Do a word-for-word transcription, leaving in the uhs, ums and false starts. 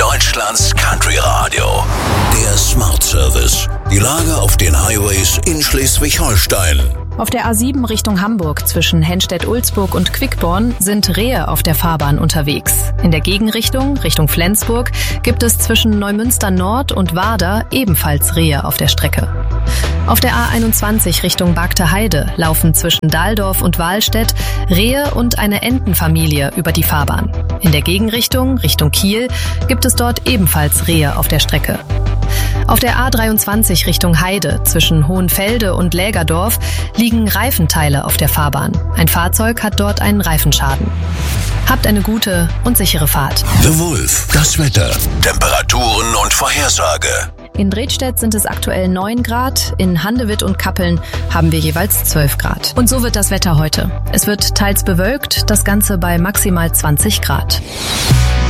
Deutschlands Country Radio. Der Smart Service. Die Lage auf den Highways in Schleswig-Holstein. Auf der A sieben Richtung Hamburg zwischen Henstedt-Ulzburg und Quickborn sind Rehe auf der Fahrbahn unterwegs. In der Gegenrichtung, Richtung Flensburg, gibt es zwischen Neumünster Nord und Warder ebenfalls Rehe auf der Strecke. Auf der A einundzwanzig Richtung Bagte Heide laufen zwischen Dahldorf und Wahlstedt Rehe und eine Entenfamilie über die Fahrbahn. In der Gegenrichtung, Richtung Kiel, gibt es dort ebenfalls Rehe auf der Strecke. Auf der A dreiundzwanzig Richtung Heide zwischen Hohenfelde und Lägerdorf liegen Reifenteile auf der Fahrbahn. Ein Fahrzeug hat dort einen Reifenschaden. Habt eine gute und sichere Fahrt. The Wolf, das Wetter, Temperaturen und Vorhersage. In Bredstedt sind es aktuell neun Grad, in Handewitt und Kappeln haben wir jeweils zwölf Grad. Und so wird das Wetter heute. Es wird teils bewölkt, das Ganze bei maximal zwanzig Grad.